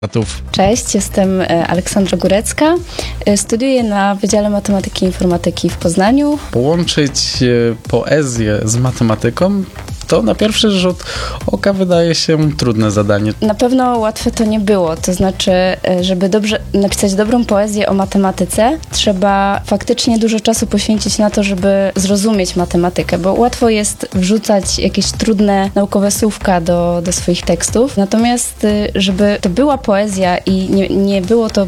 Cześć, jestem Aleksandra Górecka. Studiuję na Wydziale Matematyki i Informatyki w Poznaniu. Połączyć poezję z matematyką to na pierwszy rzut oka wydaje się trudne zadanie. Na pewno łatwe to nie było, to znaczy, żeby dobrze napisać dobrą poezję o matematyce, trzeba faktycznie dużo czasu poświęcić na to, żeby zrozumieć matematykę, bo łatwo jest wrzucać jakieś trudne naukowe słówka do swoich tekstów, natomiast żeby to była poezja i nie było to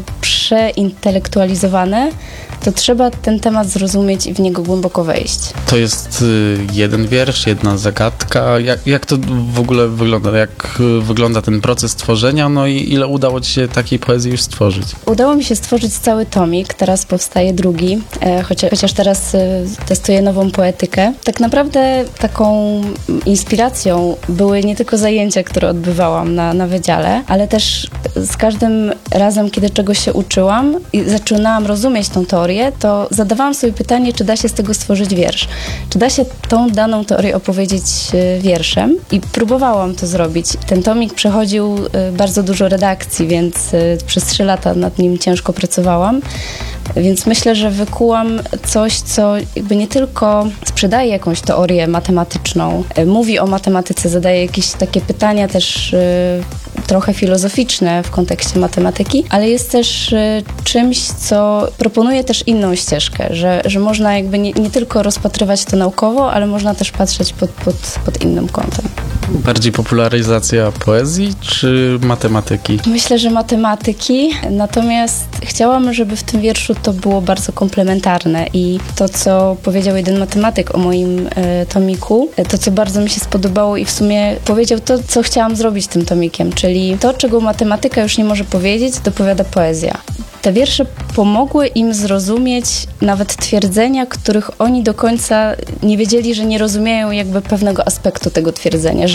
przeintelektualizowane, to trzeba ten temat zrozumieć i w niego głęboko wejść. To jest jeden wiersz, jedna zagadka. Jak to w ogóle wygląda? Jak wygląda ten proces tworzenia? No i ile udało ci się takiej poezji już stworzyć? Udało mi się stworzyć cały tomik, teraz powstaje drugi, chociaż teraz testuję nową poetykę. Tak naprawdę taką inspiracją były nie tylko zajęcia, które odbywałam na wydziale, ale też z każdym razem, kiedy czegoś się uczyłam i zaczynałam rozumieć tą teorię, to zadawałam sobie pytanie, czy da się z tego stworzyć wiersz. Czy da się tą daną teorię opowiedzieć wierszem? I próbowałam to zrobić. Ten tomik przechodził bardzo dużo redakcji, więc przez 3 lata nad nim ciężko pracowałam. Więc myślę, że wykułam coś, co jakby nie tylko sprzedaje jakąś teorię matematyczną, mówi o matematyce, zadaje jakieś takie pytania też trochę filozoficzne w kontekście matematyki, ale jest też czymś, co proponuje też inną ścieżkę, że można jakby nie tylko rozpatrywać to naukowo, ale można też patrzeć pod innym kątem. Bardziej popularyzacja poezji czy matematyki? Myślę, że matematyki, natomiast chciałam, żeby w tym wierszu to było bardzo komplementarne i to, co powiedział jeden matematyk o moim tomiku, to, co bardzo mi się spodobało i w sumie powiedział to, co chciałam zrobić tym tomikiem, czyli to, czego matematyka już nie może powiedzieć, dopowiada poezja. Te wiersze pomogły im zrozumieć nawet twierdzenia, których oni do końca nie wiedzieli, że nie rozumieją jakby pewnego aspektu tego twierdzenia,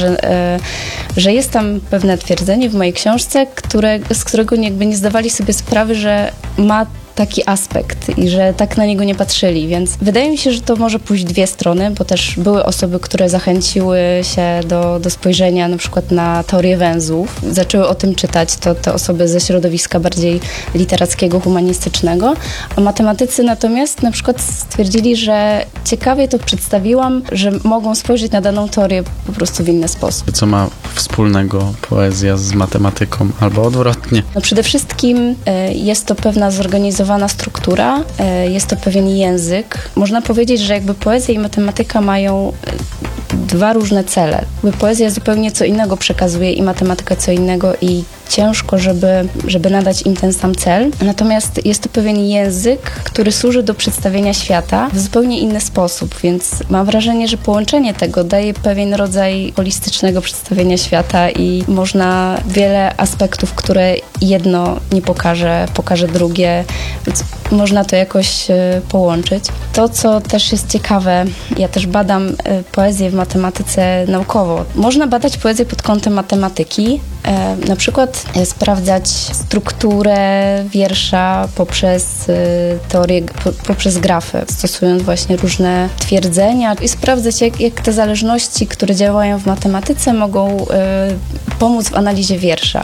że jest tam pewne twierdzenie w mojej książce, z którego jakby nie zdawali sobie sprawy, że ma taki aspekt i że tak na niego nie patrzyli, więc wydaje mi się, że to może pójść dwie strony, bo też były osoby, które zachęciły się do spojrzenia na przykład na teorię węzłów, zaczęły o tym czytać, to te osoby ze środowiska bardziej literackiego, humanistycznego, a matematycy natomiast na przykład stwierdzili, że ciekawie to przedstawiłam, że mogą spojrzeć na daną teorię po prostu w inny sposób. Co ma wspólnego poezja z matematyką albo odwrotnie? No przede wszystkim jest to pewna zorganizowana struktura, jest to pewien język. Można powiedzieć, że jakby poezja i matematyka mają dwa różne cele. Poezja zupełnie co innego przekazuje i matematyka co innego i ciężko, żeby nadać im ten sam cel. Natomiast jest to pewien język, który służy do przedstawienia świata w zupełnie inny sposób, więc mam wrażenie, że połączenie tego daje pewien rodzaj holistycznego przedstawienia świata i można wiele aspektów, które jedno nie pokaże drugie, więc można to jakoś połączyć. To, co też jest ciekawe, ja też badam poezję w matematyce naukowo. Można badać poezję pod kątem matematyki, na przykład sprawdzać strukturę wiersza poprzez teorię, poprzez grafy, stosując właśnie różne twierdzenia i sprawdzać, jak te zależności, które działają w matematyce, mogą pomóc w analizie wiersza.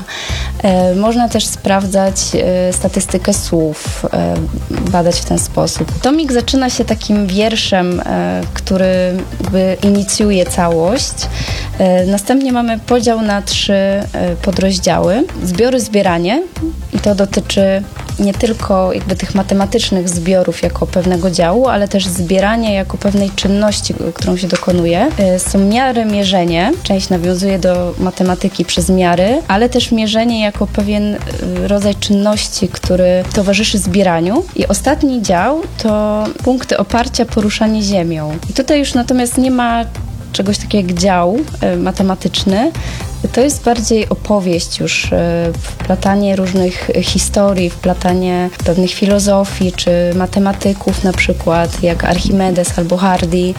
Można też sprawdzać statystykę słów, badać w ten sposób. Tomik zaczyna się takim wierszem, który jakby inicjuje całość. Następnie mamy podział na 3 podrozdziały. Zbiory, zbieranie i to dotyczy nie tylko jakby tych matematycznych zbiorów jako pewnego działu, ale też zbieranie jako pewnej czynności, którą się dokonuje. Są miary, mierzenie. Część nawiązuje do matematyki przez miary, ale też mierzenie jako pewien rodzaj czynności, który towarzyszy zbieraniu. I ostatni dział to punkty oparcia, poruszanie ziemią. I tutaj już natomiast nie ma czegoś takiego jak dział matematyczny. To jest bardziej opowieść już, wplatanie różnych historii, wplatanie pewnych filozofii czy matematyków na przykład, jak Archimedes albo Hardy.